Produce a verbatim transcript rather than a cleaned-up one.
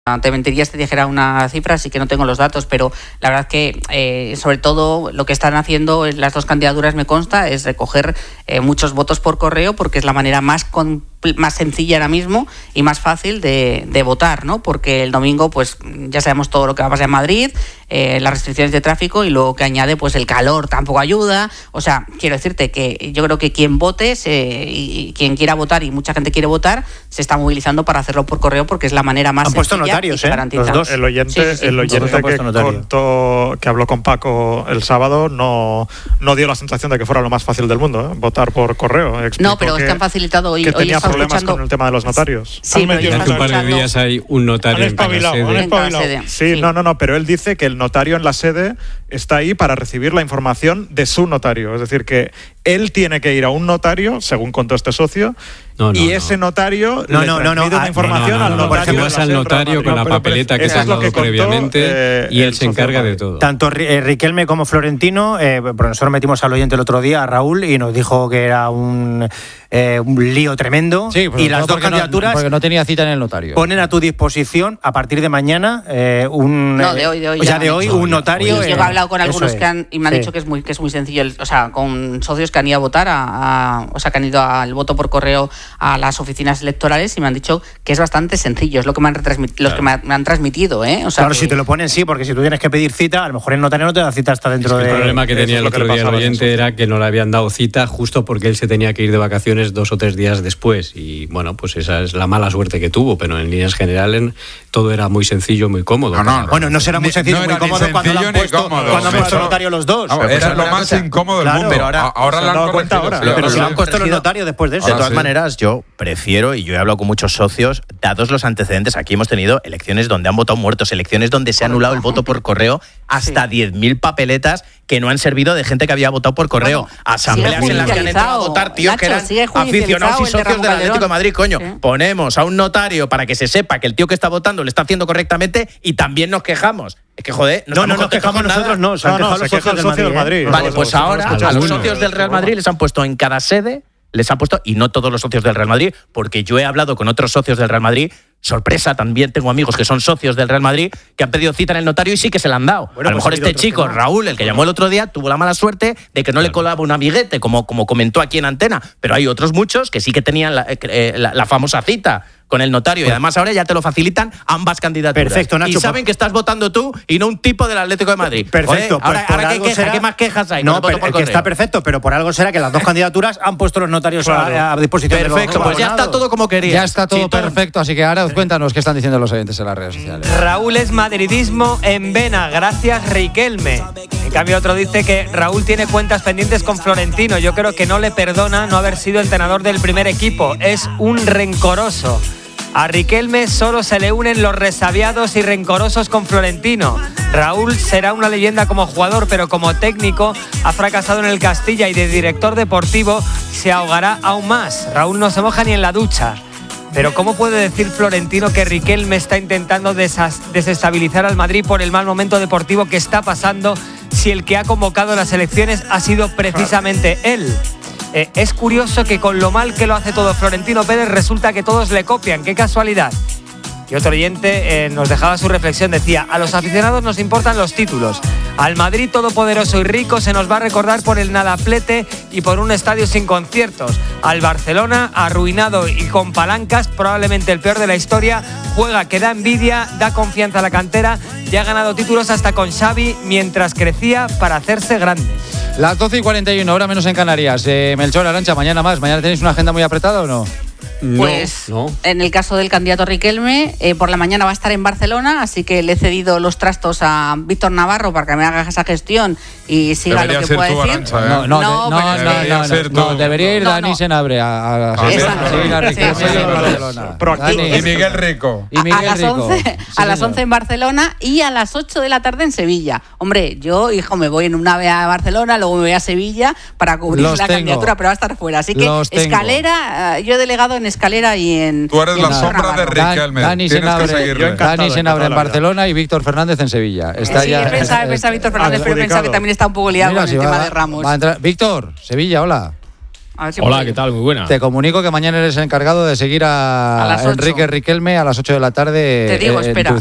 Te mentiría si te dijera una cifra, así que no tengo los datos, pero la verdad que eh, sobre todo lo que están haciendo en las dos candidaturas, me consta, es recoger eh, muchos votos por correo, porque es la manera más con, más sencilla ahora mismo y más fácil de, de votar, ¿no? Porque el domingo pues ya sabemos todo lo que va a pasar en Madrid, eh, las restricciones de tráfico y luego que añade pues el calor tampoco ayuda. O sea, quiero decirte que yo creo que quien vote se, y quien quiera votar, y mucha gente quiere votar, se está movilizando para hacerlo por correo porque es la manera más Han sencilla. puesto notarios, ¿eh? Los dos. El oyente, sí, sí, sí. el oyente que, contó, que habló con Paco el sábado no, no dio la sensación de que fuera lo más fácil del mundo, ¿eh? Votar por correo. Explicó no, pero que, es que han facilitado hoy. Que hoy tenía problemas escuchando... con el tema de los notarios. Sí, pero ya hace un par de días hay un notario en cada sede. En cada sede. Sí, sí, no, no, no, pero él dice que el notario en la sede está ahí para recibir la información de su notario. Es decir, que él tiene que ir a un notario, según contó este socio, no, no, y ese notario no, le no, transmite no, no, una información no, no, no, al no, notario. Tú vas al notario con la papeleta que te han dado previamente eh, y él se encarga de todo. Tanto eh, Riquelme como Florentino, eh, bueno, nosotros metimos al oyente el otro día, a Raúl, y nos dijo que era un, eh, un lío tremendo. Sí, y las dos candidaturas no, porque no tenía cita en el notario. Ponen a tu disposición a partir de mañana eh, un. No, de hoy, de hoy. Ya, ya de hoy, un notario. Yo eh, he hablado con algunos es. que han, y me han sí. dicho que es muy que es muy sencillo, el, o sea, con socios que han ido a votar, a, a, o sea, que han ido al voto por correo a las oficinas electorales, y me han dicho que es bastante sencillo, es lo que me han retransmitido, claro. los que me, me han transmitido, ¿eh? O sea, claro, que... si te lo ponen, sí, porque si tú tienes que pedir cita, a lo mejor el notario no te da cita hasta dentro es que de. El problema que tenía el otro día el oyente era que no le habían dado cita justo porque él se tenía que ir de vacaciones dos o tres días después. Y bueno, pues esa es la mala suerte que tuvo, pero en líneas generales todo era muy sencillo, muy cómodo. No, no, bueno, no será muy sencillo, no muy cómodo cuando lo han puesto, cuando han puesto notario los dos. Vamos, pues era lo más cosa. incómodo del claro, mundo. Pero ahora, ahora lo han corregido. Ahora, pero si lo han puesto los notarios después de eso. De todas sí. maneras, yo prefiero, y yo he hablado con muchos socios, dados los antecedentes, aquí hemos tenido elecciones donde han votado muertos, elecciones donde se ha anulado el voto por correo, hasta sí. diez mil papeletas que no han servido de gente que había votado por correo. Bueno, asambleas en las que han entrado a votar tíos Nacho, que eran aficionados y socios del Atlético de Madrid. Coño, ¿sí? Ponemos a un notario para que se sepa que el tío que está votando lo está haciendo correctamente y también nos quejamos. Es que, joder, no, no nos quejamos nosotros, no, se han quejado los socios del Madrid. Madrid. Vale, pues ahora a los socios del Real Madrid les han puesto en cada sede, les han puesto, y no todos los socios del Real Madrid, porque yo he hablado con otros socios del Real Madrid. Sorpresa, también tengo amigos que son socios del Real Madrid que han pedido cita en el notario y sí que se la han dado. Bueno, a lo mejor pues este chico, Raúl, el que llamó el otro día, tuvo la mala suerte de que no claro. le colaba un amiguete, como, como comentó aquí en antena. Pero hay otros muchos que sí que tenían la, eh, la, la famosa cita con el notario. Bueno. Y además ahora ya te lo facilitan ambas candidaturas. Perfecto, Nacho. Y saben que estás votando tú y no un tipo del Atlético de Madrid. Perfecto. Oye, ahora, pues ahora ¿qué, queja, será... ¿qué más quejas hay? No, pero por que está perfecto, pero por algo será que las dos candidaturas han puesto los notarios claro. a, a disposición. Perfecto, de los pues ya está todo como querías. Ya está todo Chitón. perfecto, así que ahora cuéntanos qué están diciendo los oyentes en las redes sociales. Raúl es madridismo en vena, gracias Riquelme. En cambio otro dice que Raúl tiene cuentas pendientes con Florentino. Yo creo que no le perdona no haber sido entrenador del primer equipo. Es un rencoroso. A Riquelme solo se le unen los resabiados y rencorosos con Florentino. Raúl será una leyenda como jugador, pero como técnico ha fracasado en el Castilla y de director deportivo se ahogará aún más. Raúl no se moja ni en la ducha. Pero ¿cómo puede decir Florentino que Riquelme está intentando desas- desestabilizar al Madrid por el mal momento deportivo que está pasando si el que ha convocado las elecciones ha sido precisamente él? Eh, es curioso que con lo mal que lo hace todo Florentino Pérez resulta que todos le copian. ¡Qué casualidad! Y otro oyente eh, nos dejaba su reflexión, decía: a los aficionados nos importan los títulos. Al Madrid todopoderoso y rico se nos va a recordar por el nadaplete y por un estadio sin conciertos. Al Barcelona, arruinado y con palancas, probablemente el peor de la historia, juega que da envidia, da confianza a la cantera, ya ha ganado títulos hasta con Xavi mientras crecía para hacerse grande. Las doce y cuarenta y uno, hora menos en Canarias. Eh, Melchor, Arantxa, mañana más. ¿Mañana tenéis una agenda muy apretada o no? Pues no, no. En el caso del candidato Riquelme, eh, por la mañana va a estar en Barcelona, así que le he cedido los trastos a Víctor Navarro para que me haga esa gestión y siga debería lo que pueda tú, decir. Arantxa, ¿eh? No, no, no, no, no, pero no, es que- no, ser no, tú. debería ir No, Dani no. Senabre a, a, a, Ah, Exacto. seguir a Riquelme Sí, sí, en sí. Barcelona. Proactivo. Dani, Y Miguel Rico. y Miguel a las Rico. once, Sí, a las señor. once en Barcelona y a las ocho de la tarde en Sevilla. Hombre, yo, hijo, me voy en una ave a Barcelona, luego me voy a Sevilla para cubrir Los la tengo. candidatura, pero va a estar fuera. Así que Los tengo. Escalera, eh, yo he delegado en Escalera y en... Tú eres y en la Víctor sombra de Navarro. Riquelme. Dan- Dani Tienes que Senabre, seguirle. encantado, Dani Senabre en encantado, Barcelona y Víctor Fernández en Sevilla. Está Sí, ya, he pensado, he pensado Víctor Fernández, pero he pensado que también está un poco liado Mira, con si el va- tema de Ramos. va a entrar- Víctor, Sevilla, hola. Hola, ¿qué tal? Muy buena. Te comunico que mañana eres el encargado de seguir a, a Enrique Riquelme a las ocho de la tarde. Te digo, en espera,